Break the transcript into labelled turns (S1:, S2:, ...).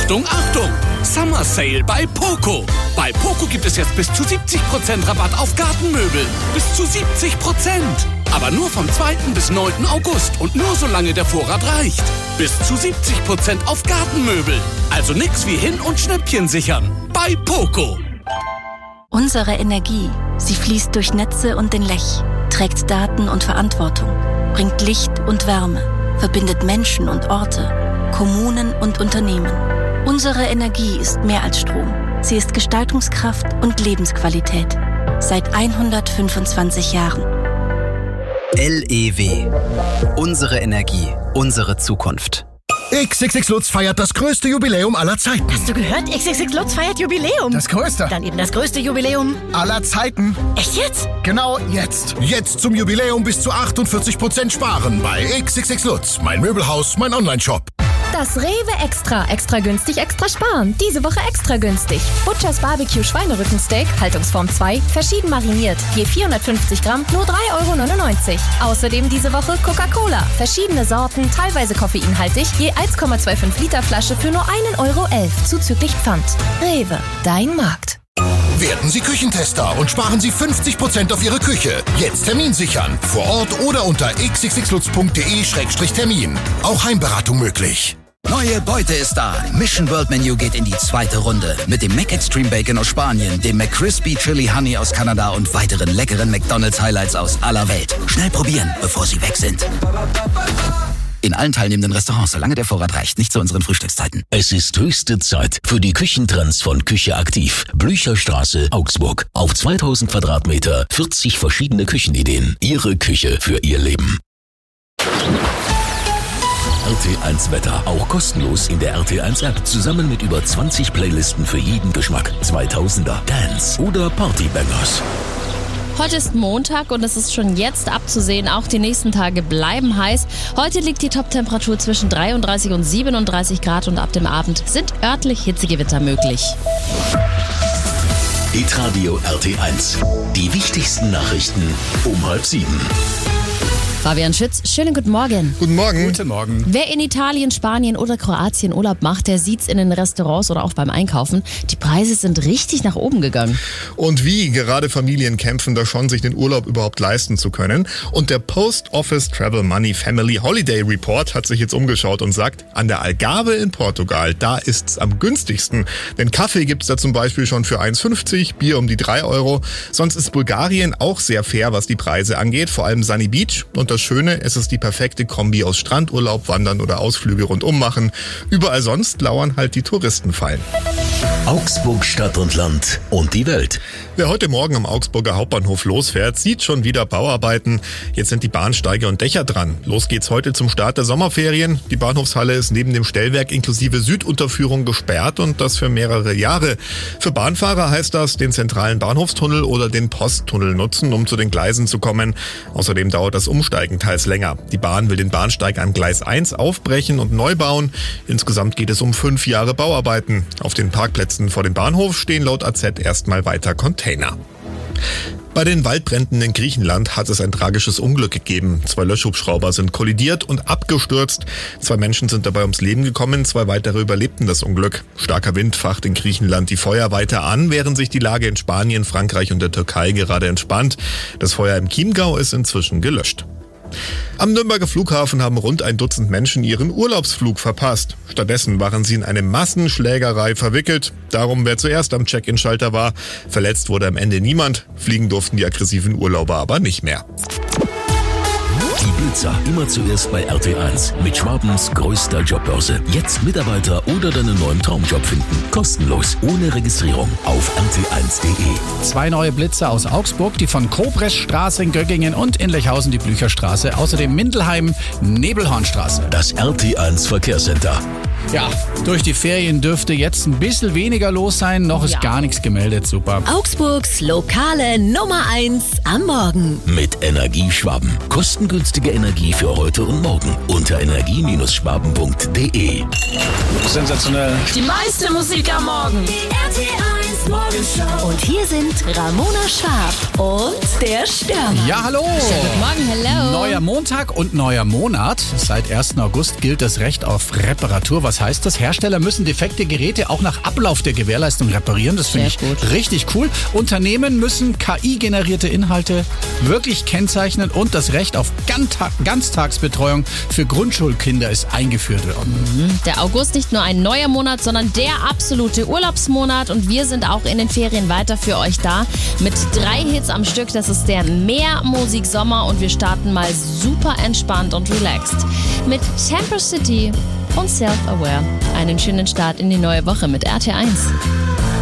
S1: Achtung, Achtung! Summer Sale bei Poco. Bei Poco gibt es jetzt bis zu 70% Rabatt auf Gartenmöbel. Bis zu 70%. Aber nur vom 2. bis 9. August und nur solange der Vorrat reicht. Bis zu 70% auf Gartenmöbel. Also nix wie hin- und Schnäppchen sichern. Bei Poco.
S2: Unsere Energie, sie fließt durch Netze und den Lech, trägt Daten und Verantwortung, bringt Licht und Wärme, verbindet Menschen und Orte, Kommunen und Unternehmen. Unsere Energie ist mehr als Strom. Sie ist Gestaltungskraft und Lebensqualität. Seit 125 Jahren.
S3: LEW. Unsere Energie, unsere Zukunft.
S4: XXX Lutz feiert das größte Jubiläum aller Zeiten.
S5: Hast du gehört? XXX Lutz feiert Jubiläum.
S4: Das größte.
S5: Dann eben das größte Jubiläum
S4: aller Zeiten.
S5: Echt jetzt?
S4: Genau jetzt. Jetzt zum Jubiläum bis zu 48% sparen bei XXX Lutz. Mein Möbelhaus, mein Onlineshop.
S6: Das Rewe Extra. Extra günstig, extra sparen. Diese Woche extra günstig. Butchers Barbecue Schweinerückensteak, Haltungsform 2, verschieden mariniert. Je 450 Gramm, nur 3,99 €. Außerdem diese Woche Coca-Cola. Verschiedene Sorten, teilweise koffeinhaltig. Je 1,25 Liter Flasche für nur 1,11 € zuzüglich Pfand. Rewe, dein Markt.
S4: Werden Sie Küchentester und sparen Sie 50% auf Ihre Küche. Jetzt Termin sichern. Vor Ort oder unter xxxlutz.de/termin. Auch Heimberatung möglich.
S3: Neue Beute ist da. Mission World Menu geht in die zweite Runde. Mit dem Mac Extreme Bacon aus Spanien, dem McCrispy Chili Honey aus Kanada und weiteren leckeren McDonald's Highlights aus aller Welt. Schnell probieren, bevor sie weg sind. In allen teilnehmenden Restaurants, solange der Vorrat reicht, nicht zu unseren Frühstückszeiten.
S7: Es ist höchste Zeit für die Küchentrends von Küche Aktiv. Blücherstraße, Augsburg. Auf 2000 Quadratmeter, 40 verschiedene Küchenideen. Ihre Küche für Ihr Leben. RT1 Wetter, auch kostenlos in der RT1 App, zusammen mit über 20 Playlisten für jeden Geschmack. 2000er, Dance oder Partybangers.
S8: Heute ist Montag und es ist schon jetzt abzusehen, auch die nächsten Tage bleiben heiß. Heute liegt die Toptemperatur zwischen 33 und 37 Grad und ab dem Abend sind örtlich Hitzegewitter möglich.
S7: Hitradio RT1. Die wichtigsten Nachrichten um 6:30.
S8: Fabian Schütz, schönen guten Morgen.
S9: Guten Morgen.
S10: Guten Morgen.
S8: Wer in Italien, Spanien oder Kroatien Urlaub macht, der sieht's in den Restaurants oder auch beim Einkaufen. Die Preise sind richtig nach oben gegangen.
S9: Und wie gerade Familien kämpfen da schon, sich den Urlaub überhaupt leisten zu können. Und der Post Office Travel Money Family Holiday Report hat sich jetzt umgeschaut und sagt, an der Algarve in Portugal, da ist's am günstigsten. Denn Kaffee gibt's da zum Beispiel schon für 1,50, Bier um die 3 €. Sonst ist Bulgarien auch sehr fair, was die Preise angeht, vor allem Sunny Beach. Und das Schöne, es ist die perfekte Kombi aus Strandurlaub, Wandern oder Ausflüge rundum machen. Überall sonst lauern halt die Touristenfallen.
S7: Augsburg, Stadt und Land und die Welt.
S9: Wer heute Morgen am Augsburger Hauptbahnhof losfährt, sieht schon wieder Bauarbeiten. Jetzt sind die Bahnsteige und Dächer dran. Los geht's heute zum Start der Sommerferien. Die Bahnhofshalle ist neben dem Stellwerk inklusive Südunterführung gesperrt und das für mehrere Jahre. Für Bahnfahrer heißt das, den zentralen Bahnhofstunnel oder den Posttunnel nutzen, um zu den Gleisen zu kommen. Außerdem dauert das Umsteigen teils länger. Die Bahn will den Bahnsteig an Gleis 1 aufbrechen und neu bauen. Insgesamt geht es um 5 Jahre Bauarbeiten. Auf den Parkplätzen vor dem Bahnhof stehen laut AZ erstmal weiter Container. Bei den Waldbränden in Griechenland hat es ein tragisches Unglück gegeben. 2 Löschhubschrauber sind kollidiert und abgestürzt. 2 Menschen sind dabei ums Leben gekommen, 2 weitere überlebten das Unglück. Starker Wind facht in Griechenland die Feuer weiter an, während sich die Lage in Spanien, Frankreich und der Türkei gerade entspannt. Das Feuer im Chiemgau ist inzwischen gelöscht. Am Nürnberger Flughafen haben rund 1 Dutzend Menschen ihren Urlaubsflug verpasst. Stattdessen waren sie in eine Massenschlägerei verwickelt. Darum, wer zuerst am Check-in-Schalter war. Verletzt wurde am Ende niemand. Fliegen durften die aggressiven Urlauber aber nicht mehr.
S7: Die Blitzer immer zuerst bei RT1 mit Schwabens größter Jobbörse. Jetzt Mitarbeiter oder deinen neuen Traumjob finden. Kostenlos, ohne Registrierung auf rt1.de.
S10: 2 neue Blitzer aus Augsburg, die von Kobressstraße in Göggingen und in Lechhausen die Blücherstraße. Außerdem Mindelheim, Nebelhornstraße.
S7: Das RT1 Verkehrscenter.
S10: Ja, durch die Ferien dürfte jetzt ein bisschen weniger los sein. Noch ist gar nichts gemeldet. Super.
S5: Augsburgs lokale Nummer 1 am Morgen.
S7: Mit Energieschwaben. Kostengünstige Energie für heute und morgen. Unter energie-schwaben.de.
S10: Sensationell.
S5: Die meiste Musik am Morgen. Die RT1 Und hier sind Ramona Schwarb und der Stürmer.
S10: Ja, hallo.
S8: Guten Morgen, hello.
S10: Neuer Montag und neuer Monat. Seit 1. August gilt das Recht auf Reparatur. Was heißt das? Hersteller müssen defekte Geräte auch nach Ablauf der Gewährleistung reparieren. Das finde ich richtig cool. Unternehmen müssen KI-generierte Inhalte wirklich kennzeichnen und das Recht auf Ganztagsbetreuung für Grundschulkinder ist eingeführt worden.
S8: Der August nicht nur ein neuer Monat, sondern der absolute Urlaubsmonat und wir sind auch in den Ferien weiter für euch da mit 3 Hits am Stück. Das ist der Meermusik-Sommer und wir starten mal super entspannt und relaxed mit Temper City und Self-Aware. Einen schönen Start in die neue Woche mit RT1.